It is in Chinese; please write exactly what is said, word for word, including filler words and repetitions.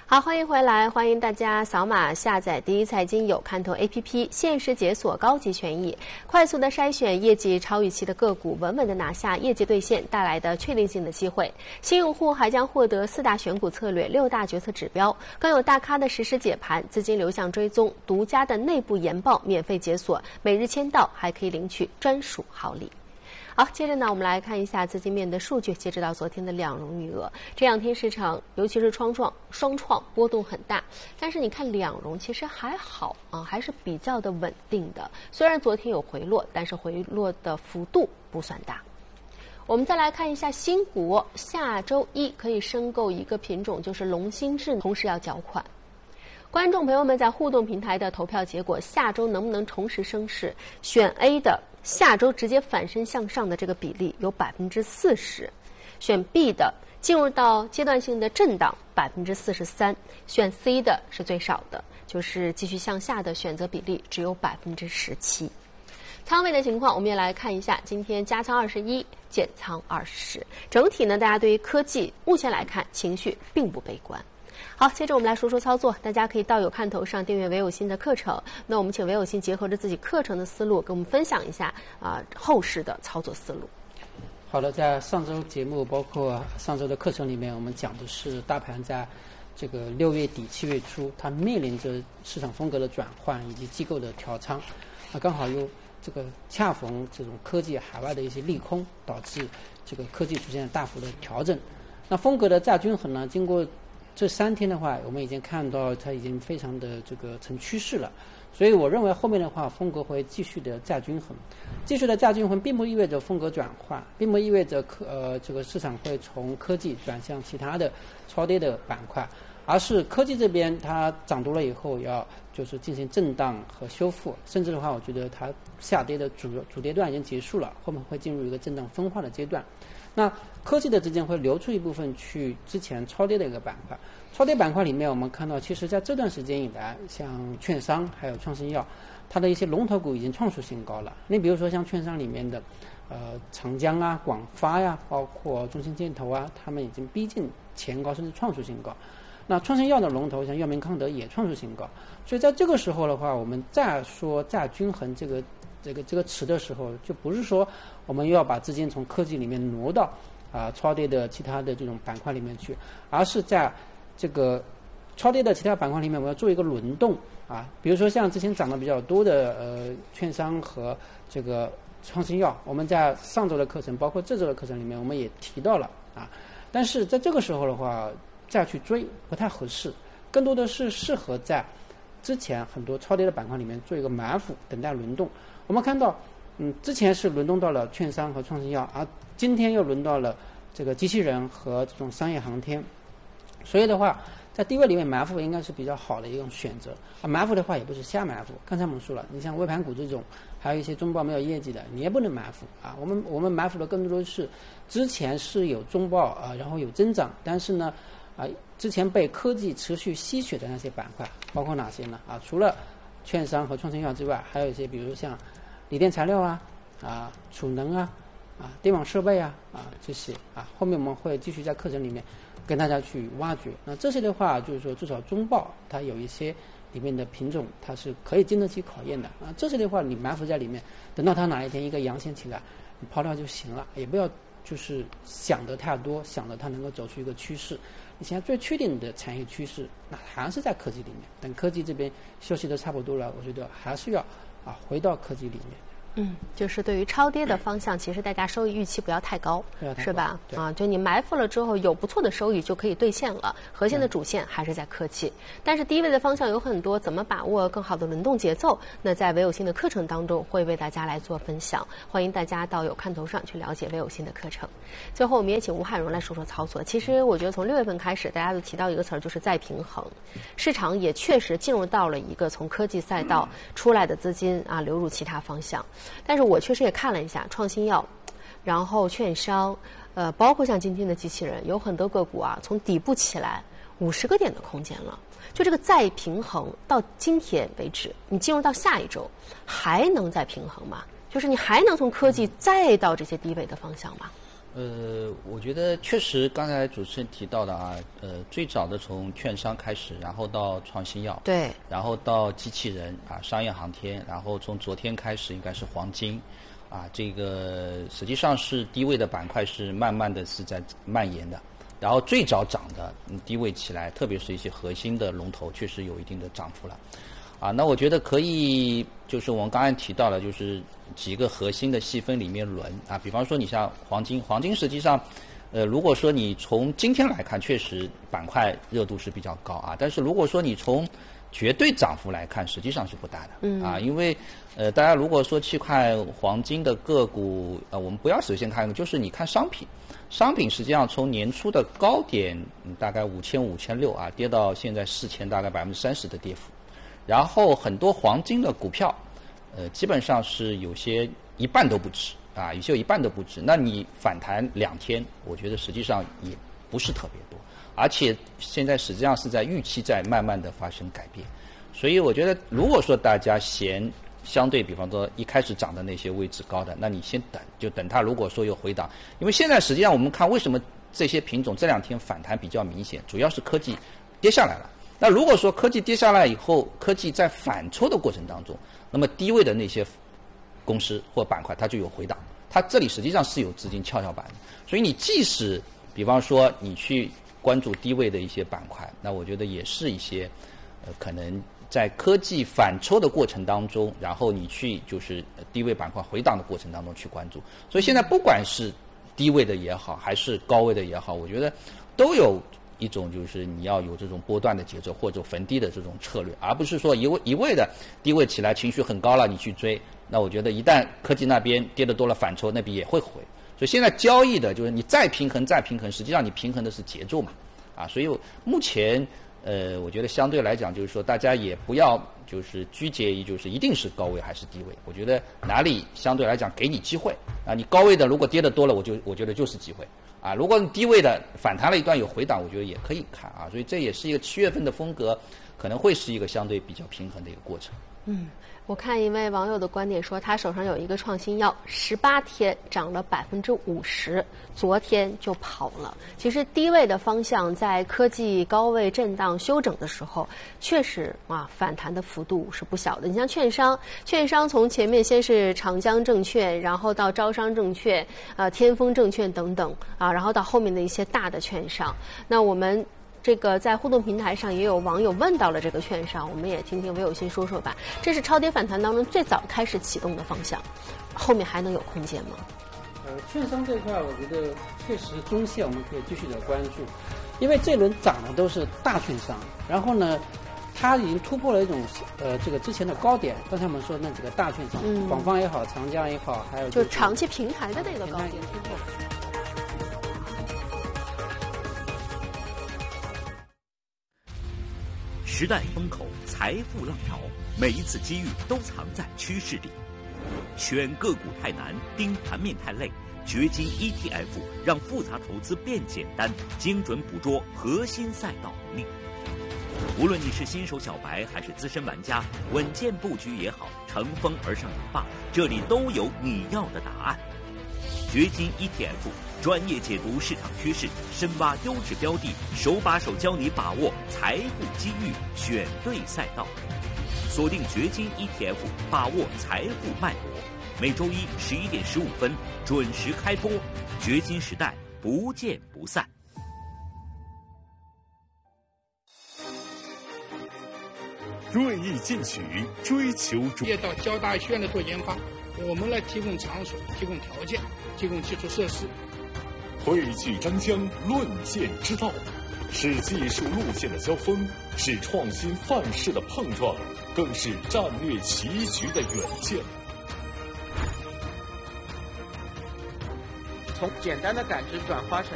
好，欢迎回来，欢迎大家扫码下载第一财经有看头 A P P， 限时解锁高级权益，快速的筛选业绩超预期的个股，稳稳的拿下业绩兑现带来的确定性的机会。新用户还将获得四大选股策略、六大决策指标，更有大咖的实时解盘、资金流向追踪、独家的内部研报免费解锁，每日签到还可以领取专属好礼。好，接着呢，我们来看一下资金面的数据。截止到昨天的两融余额，这两天市场尤其是双创、双创波动很大，但是你看两融其实还好啊，还是比较的稳定的。虽然昨天有回落，但是回落的幅度不算大。我们再来看一下新股，下周一可以申购一个品种，就是龙芯智，同时要缴款。观众朋友们在互动平台的投票结果，下周能不能重拾升势？选 A 的下周直接反身向上的这个比例有百分之四十，选 B 的进入到阶段性的震荡百分之四十三，选 C 的是最少的，就是继续向下的选择比例只有百分之十七。仓位的情况，我们也来看一下，今天加仓二十一，减仓二十，整体呢，大家对于科技目前来看情绪并不悲观。好，接着我们来说说操作，大家可以到有看头上订阅唯有新的课程。那我们请唯有新结合着自己课程的思路，跟我们分享一下啊、呃、后市的操作思路。 好的，在上周节目包括上周的课程里面，我们讲的是大盘在这个六月底七月初，它面临着市场风格的转换以及机构的调仓，那刚好又这个恰逢这种科技海外的一些利空，导致这个科技出现大幅的调整。那风格的再均衡呢，经过这三天的话，我们已经看到它已经非常的这个成趋势了，所以我认为后面的话风格会继续的再均衡，继续的再均衡并不意味着风格转换，并不意味着科呃这个市场会从科技转向其他的超跌的板块，而是科技这边它涨多了以后要就是进行震荡和修复，甚至的话我觉得它下跌的主主跌段已经结束了，后面会进入一个震荡分化的阶段。那科技的资金会流出一部分去之前超跌的一个板块，超跌板块里面我们看到，其实在这段时间以来，像券商还有创新药，它的一些龙头股已经创出新高了。你比如说像券商里面的，呃长江啊、广发呀，包括中信建投啊，他们已经逼近前高，甚至创出新高。那创新药的龙头像药明康德也创出新高，所以在这个时候的话，我们再说再均衡这个这个这个词的时候，就不是说我们又要把资金从科技里面挪到啊、呃、超跌的其他的这种板块里面去，而是在这个超跌的其他板块里面，我们要做一个轮动啊。比如说像之前涨得比较多的呃券商和这个创新药，我们在上周的课程，包括这周的课程里面，我们也提到了啊。但是在这个时候的话，再去追不太合适，更多的是适合在之前很多超跌的板块里面做一个埋伏，等待轮动。我们看到，嗯，之前是轮动到了券商和创新药，而今天又轮到了这个机器人和这种商业航天，所以的话，在低位里面埋伏应该是比较好的一种选择。啊，埋伏的话也不是瞎埋伏，刚才我们说了，你像微盘股这种，还有一些中报没有业绩的，你也不能埋伏啊。我们我们埋伏的更多的是之前是有中报啊，然后有增长，但是呢。啊，之前被科技持续吸血的那些板块，包括哪些呢？啊，除了券商和创新药之外，还有一些，比如像锂电材料啊、啊储能啊、啊电网设备啊、啊这些啊，后面我们会继续在课程里面跟大家去挖掘。那这些的话，就是说至少中报它有一些里面的品种，它是可以经得起考验的啊。这些的话，你埋伏在里面，等到它哪一天一个阳线起来，你抛掉就行了，也不要就是想得太多，想着它能够走出一个趋势。你现在最确定的产业趋势，那还是在科技里面。等科技这边休息的差不多了，我觉得还是要啊回到科技里面。 嗯，就是对于超跌的方向，其实大家收益预期不要太高，是吧？啊，就你埋伏了之后，有不错的收益就可以兑现了。核心的主线还是在科技，但是低位的方向有很多，怎么把握更好的轮动节奏？那在唯有新的课程当中会为大家来做分享，欢迎大家到有看头上去了解唯有新的课程。最后，我们也请吴汉荣来说说操作。其实我觉得从六月份开始，大家都提到一个词儿，就是再平衡。市场也确实进入到了一个从科技赛道出来的资金啊流入其他方向。但是我确实也看了一下创新药，然后券商，呃，包括像今天的机器人，有很多个股啊，从底部起来五十个点的空间了。就这个再平衡到今天为止，你进入到下一周还能再平衡吗？就是你还能从科技再到这些低位的方向吗？ 呃，我觉得确实刚才主持人提到的啊，呃，最早的从券商开始，然后到创新药， 对， 然后到机器人啊，商业航天，然后从昨天开始应该是黄金，啊，这个实际上是低位的板块是慢慢的是在蔓延的，然后最早涨的嗯低位起来，特别是一些核心的龙头，确实有一定的涨幅了。啊，那我觉得可以，就是我们刚才提到了，就是几个核心的细分里面轮啊，比方说你像黄金，黄金实际上，呃，如果说你从今天来看，确实板块热度是比较高啊，但是如果说你从绝对涨幅来看，实际上是不大的，嗯啊，因为呃，大家如果说去看黄金的个股，呃，我们不要首先看，就是你看商品，商品实际上从年初的高点、嗯、大概五千五千六啊，跌到现在四千，大概百分之三十的跌幅。然后很多黄金的股票，呃，基本上是有些一半都不值啊，有些有一半都不值。那你反弹两天，我觉得实际上也不是特别多，而且现在实际上是在预期在慢慢的发生改变。所以我觉得，如果说大家嫌相对，比方说一开始涨的那些位置高的，那你先等，就等它如果说有回档，因为现在实际上我们看为什么这些品种这两天反弹比较明显，主要是科技跌下来了。那如果说科技跌下来以后，科技在反抽的过程当中，那么低位的那些公司或板块它就有回档，它这里实际上是有资金跷跷板的。所以你即使比方说你去关注低位的一些板块，那我觉得也是一些呃可能在科技反抽的过程当中，然后你去就是低位板块回档的过程当中去关注。所以现在不管是低位的也好，还是高位的也好，我觉得都有一种就是你要有这种波段的节奏或者逢低的这种策略，而不是说一味一味的低位起来情绪很高了你去追，那我觉得一旦科技那边跌得多了反抽，那边也会回。所以现在交易的就是你再平衡再平衡，实际上你平衡的是节奏嘛，啊，所以目前呃，我觉得相对来讲就是说大家也不要就是拘结于就是一定是高位还是低位，我觉得哪里相对来讲给你机会啊，你高位的如果跌得多了，我就我觉得就是机会。啊，如果你低位的反弹了一段有回档，我觉得也可以看啊，所以这也是一个七月份的风格，可能会是一个相对比较平衡的一个过程。 嗯，我看一位网友的观点说，他手上有一个创新药，十八天涨了百分之五十，昨天就跑了。其实低位的方向在科技高位震荡休整的时候，确实啊反弹的幅度是不小的。你像券商，券商从前面先是长江证券，然后到招商证券、呃天风证券等等啊，然后到后面的一些大的券商。那我们这个在互动平台上也有网友问到了这个券商，我们也听听韦有新说说吧。这是超跌反弹当中最早开始启动的方向，后面还能有空间吗？ 呃，券商这块我觉得确实中线我们可以继续的关注，因为这轮涨的都是大券商，然后呢，它已经突破了一种呃这个之前的高点，刚才我们说那几个大券商，嗯、广方也好，长江也好，还有就长期平台的那个高点突破。 时代风口，财富浪潮，每一次机遇都藏在趋势里。选个股太难，盯盘面太累，掘金 E T F 让复杂投资变简单，精准捕捉核心赛道红利。无论你是新手小白还是资深玩家，稳健布局也好，乘风而上也罢，这里都有你要的答案。掘金 E T F 专业解读市场趋势，深挖优质标的，手把手教你把握财富机遇，选对赛道。锁定掘金 E T F， 把握财富脉搏。每周一十一点十五分准时开播，掘金时代不见不散。 锐意进取，追求主业到交大医院来做研发，我们来提供场所、提供条件、提供基础设施。 汇聚张江，论剑之道，是技术路线的交锋，是创新范式的碰撞，更是战略棋局的远见。 从简单的感知转化成